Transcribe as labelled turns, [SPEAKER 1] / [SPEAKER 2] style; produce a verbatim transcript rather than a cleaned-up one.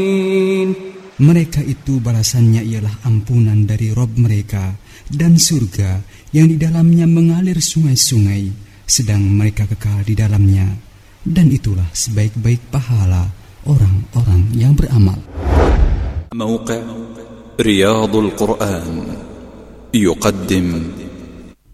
[SPEAKER 1] Mereka itu balasannya ialah ampunan dari Rabb mereka dan surga yang di dalamnya mengalir sungai-sungai, sedang mereka kekal di dalamnya. Dan itulah sebaik-baik pahala orang-orang yang beramal.
[SPEAKER 2] موقع رياض القرآن يقدم